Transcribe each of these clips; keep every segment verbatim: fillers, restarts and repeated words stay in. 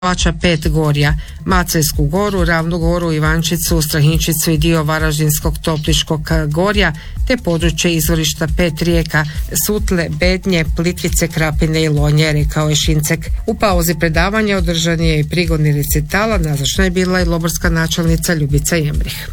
pet gorja, Macejsku goru, Ravnu goru, Ivančicu, Strahinčicu i dio Varaždinskog Topliškog gorja, te područje izvorišta pet rijeka, Sutle, Bednje, Plitvice, Krapine i Lonje, rekao je Šincek. U pauzi predavanja održan je i prigodni recitala, nazočna je bila i loborska načelnica Ljubica Jemrih.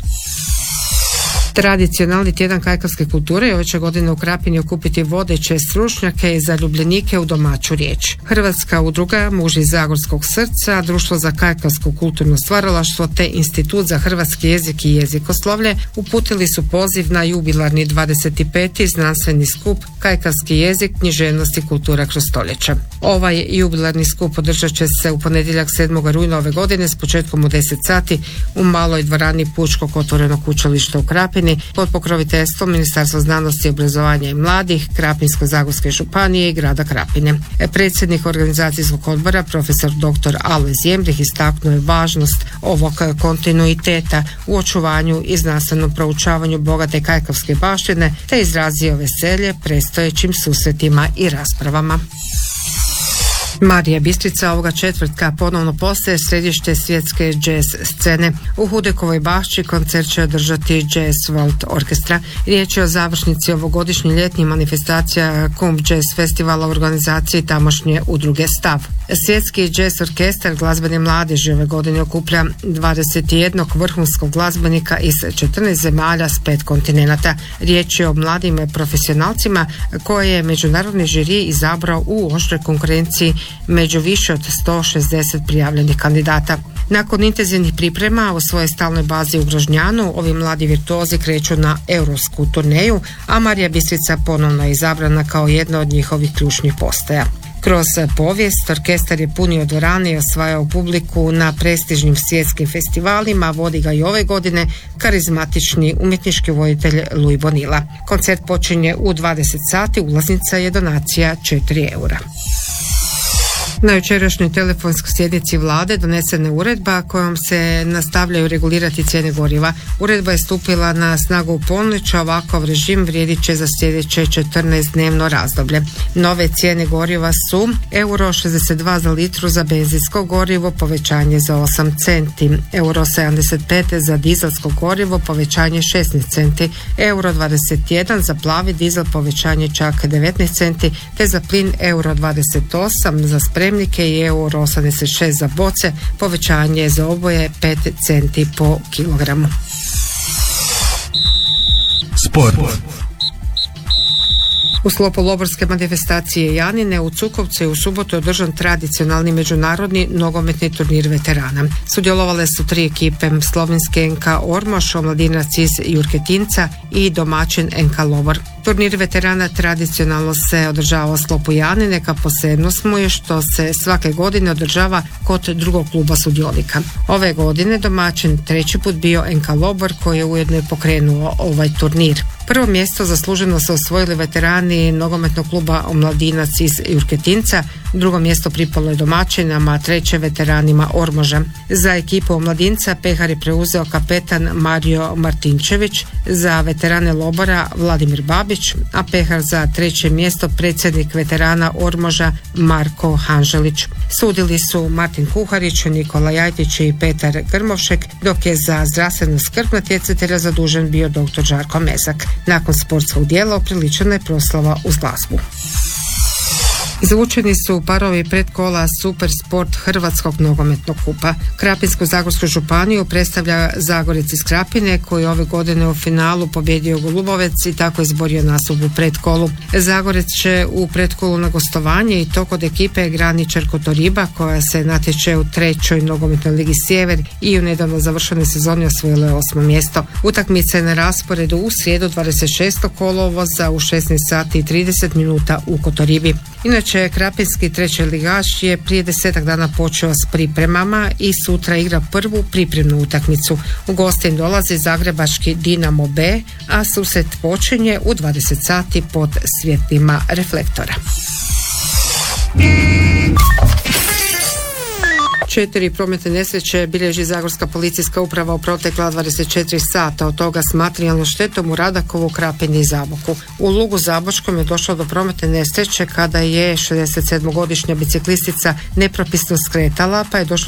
Tradicionalni tjedan kajkavske kulture ove će godine u Krapini okupiti vodeće stručnjake i zaljubljenike u domaću riječ. Hrvatska udruga Muži Zagorskog srca, Društvo za kajkavsko kulturno stvaralaštvo te Institut za hrvatski jezik i jezikoslovlje uputili su poziv na jubilarni dvadeset peti znanstveni skup Kajkavski jezik, književnost i kultura kroz stoljeća. Ovaj jubilarni skup održat će se u ponedjeljak sedmog rujna ove godine s početkom u deset sati u maloj dvorani Pučkog otvorenog učilišta u Krapini pod pokroviteljstvom Ministarstva znanosti, obrazovanja i mladih, Krapinsko-zagorske županije i grada Krapine. Predsjednik organizacijskog odbora, profesor doktor Alojz Jemrih, istaknuo je važnost ovog kontinuiteta u očuvanju i znanstvenom proučavanju bogate kajkavske baštine te izrazio veselje predstojećim susretima i raspravama. Marija Bistrica ovoga četvrtka ponovno postaje središte svjetske jazz scene. U Hudekovoj bašči koncert će održati Jazz World Orkestra. Riječ je o završnici ovogodišnje ljetnje manifestacija Kumb Jazz Festivala u organizaciji tamošnje udruge Stav. Svjetski jazz orkestar glazbene mladeži ove godine okuplja dvadeset jednog vrhunskog glazbenika iz četrnaest zemalja s pet kontinenata. Riječ je o mladim profesionalcima koje je međunarodni žiri izabrao u oštroj konkurenciji među više od sto šezdeset prijavljenih kandidata. Nakon intenzivnih priprema u svojoj stalnoj bazi u Grožnjanu, ovi mladi virtuozi kreću na europsku turneju, a Marija Bistrica ponovno je izabrana kao jedna od njihovih ključnih postaja. Kroz povijest orkestar je punio dvorane i osvajao publiku na prestižnim svjetskim festivalima, vodi ga i ove godine karizmatični umjetnički voditelj Louis Bonilla. Koncert počinje u dvadeset sati, ulaznica je donacija četiri eura. Na jučerašnjoj telefonskoj sjednici vlade donesena je uredba kojom se nastavljaju regulirati cijene goriva. Uredba je stupila na snagu u ponoć, a ovakav režim vrijedit će za sljedeće četrnaest dnevno razdoblje. Nove cijene goriva su euro šezdeset dva za litru za benzinsko gorivo, povećanje za osam centi, euro sedamdeset pet za dizelsko gorivo, povećanje šesnaest centi, euro dvadeset jedan za plavi dizel, povećanje čak devetnaest centi, te za plin euro dvadeset osam za spremnike i euro osamdeset šest za boce, povećanje za oboje pet centi po kilogramu. Sport. U sklopu loborske manifestacije Janine u Cukovcu je u subotu održan tradicionalni međunarodni nogometni turnir veterana. Sudjelovale su tri ekipe, slovenske en ka Ormoš, omladinac iz Jurketinca i domaćin en ka Lobor. Turnir veterana tradicionalno se održava u sklopu Janine, ka posebnost mu je što se svake godine održava kod drugog kluba sudionika. Ove godine domaćin treći put bio en ka Lobor koji je ujedno pokrenuo ovaj turnir. Prvo mjesto zasluženo su osvojili veterani nogometnog kluba Omladinac iz Jurketinca, drugo mjesto pripalo je domaćinama, a treće veteranima Ormoža. Za ekipu Omladinca pehar je preuzeo kapetan Mario Martinčević, za veterane Lobora Vladimir Babić, a pehar za treće mjesto predsjednik veterana Ormoža Marko Hanželić. Sudili su Martin Kuharić, Nikola Jajtić i Petar Grmovšek, dok je za zdravstvenu skrb natjecatelja zadužen bio doktor Žarko Mezak. Nakon sportskog dijela upriličena je proslava uz glazbu. Izvučeni su parovi predkola Super Sport Hrvatskog nogometnog kupa. Krapinsko-zagorsku županiju predstavlja Zagorec iz Krapine koji ove godine u finalu pobjedio Golubovec i tako izborio nastup u predkolu. Zagorec će u predkolu na gostovanje i to kod ekipe Graničar Kotoriba koja se natječe u trećoj nogometnoj ligi Sjever i u nedavno završenoj sezoni osvojila je osmo mjesto. Utakmica je na rasporedu u srijedu dvadeset šestog kolovoza u šesnaest sati i trideset minuta u Kotoribi. Inače, krapinski treći ligaš je prije desetak dana počeo s pripremama i sutra igra prvu pripremnu utakmicu. U goste im dolazi zagrebački Dinamo B, a susret počinje u dvadeset sati pod svjetlima reflektora. Četiri prometne nesreće bilježi Zagorska policijska uprava u protekla dvadeset četiri sata, od toga s materijalnom štetom u Radakovu, Krapini i Zaboku. U Lugu Zabočkom je došlo do prometne nesreće kada je šezdeset sedmogodišnja biciklistica nepropisno skretala, pa je došlo